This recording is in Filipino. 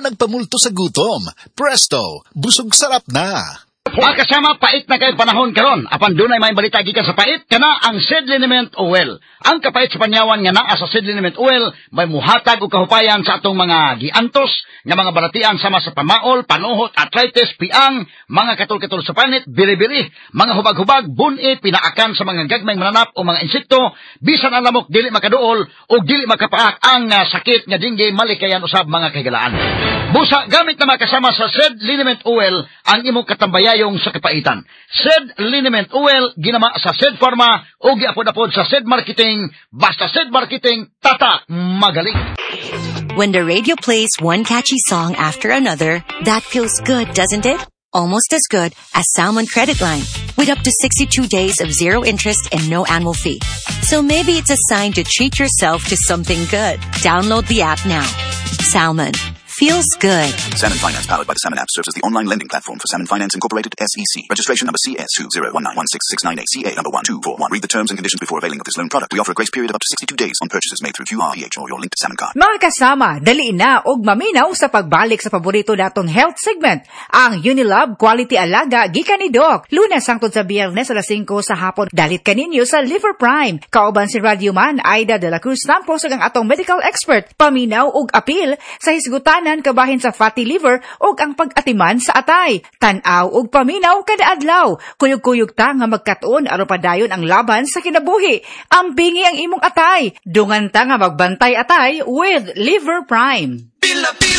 nagpamulto sa gutom. Presto, busog sarap na. Mga kasama, pait na kayo panahon karon. Apan dunay may balita gikan sa pait, kana ang seed liniment oil. Ang kapait sa panyawan nga naa sa seed liniment oil, may muhatag o kahupayan sa atong mga giantos, nga mga balatian sama sa pamaol, panuhot, arthritis, piang, mga katul-katul sa panit, biri-biri, mga hubag-hubag, bunit, pinaakan sa mga gagmayng mananap o mga insekto, bisan ang lamok dili makaduol o dili makapaak ang sakit nga dingge malikayan usab mga kagalaan. Busa gamit na makasama sa seed liniment oil ang imong katambayayong sa kapaitan. Seed liniment oil ginama sa Seed Pharma o giapod-apod sa Seed Marketing. Basta Seed Marketing, tatak magaling. When the radio plays one catchy song after another, that feels good, doesn't it? Almost as good as Salmon Credit Line, with up to 62 days of zero interest and no annual fee. So maybe it's a sign to treat yourself to something good. Download the app now. Salmon. Feels good. Salmon Finance, powered by the Salmon app, serves as the online lending platform for Salmon Finance Incorporated, SEC. Registration number CS2019166988, number 1241. Read the terms and conditions before availing of this loan product. We offer a grace period of up to 62 days on purchases made through QRPH or your linked Salmon card. Mga kasama, dali na og maminaw sa pagbalik sa paborito natong health segment, ang Unilab Quality Alaga gikan ni Doc. Lunes hangtod sa Biyernes alas 5 sa hapon. Dalit kaninyo sa Liver Prime. Kauban si Radioman Aida de la Cruz Tampos ang atong medical expert. Paminaw og apil sa hisgutan kabahin sa fatty liver o ang pag-atiman sa atay. Tanaw og paminaw kada adlaw. Kuyog-kuyog ta nga magkatuon aron padayon ang laban sa kinabuhi. Ambingi ang imong atay. Dungan ta nga magbantay atay with Liver Prime.